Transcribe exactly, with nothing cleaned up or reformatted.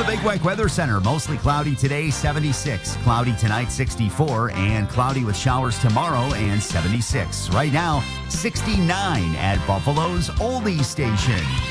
Big Weck Weather Center, mostly cloudy today, seventy-six. Cloudy tonight, sixty-four. And cloudy with showers tomorrow, and seventy-six. Right now, sixty-nine at Buffalo's Oldie Station.